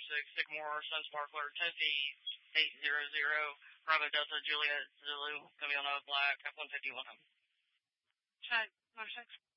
Sycamore, Sun Sparkler, Tennessee 800, Bravo Delta, Juliet, Zulu, Camille Black, F-151. Check. Motor 6.